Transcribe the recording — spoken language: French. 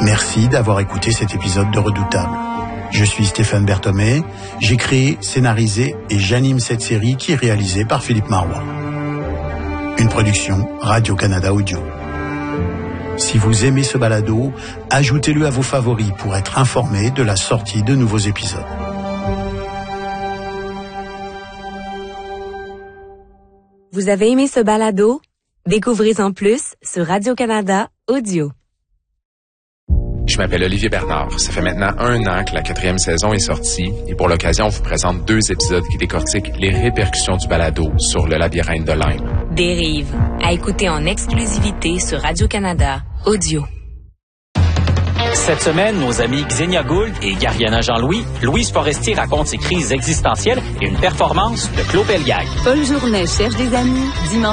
Merci d'avoir écouté cet épisode de Redoutable. Je suis Stéphane Berthomé, j'ai créé, scénarisé et j'anime cette série qui est réalisée par Philippe Marois. Une production Radio-Canada Audio. Si vous aimez ce balado, ajoutez-le à vos favoris pour être informé de la sortie de nouveaux épisodes. Vous avez aimé ce balado? Découvrez-en plus sur Radio-Canada Audio. Je m'appelle Olivier Bernard. Ça fait maintenant 1 an que la 4e saison est sortie et pour l'occasion, on vous présente 2 épisodes qui décortiquent les répercussions du balado sur le labyrinthe de Lyme. Dérive, à écouter en exclusivité sur Radio-Canada Audio. Cette semaine, nos amis Xenia Gould et Gariana Jean-Louis, Louise Forestier raconte ses crises existentielles et une performance de Claude Pelgag. Paul Journet cherche des amis, dimanche.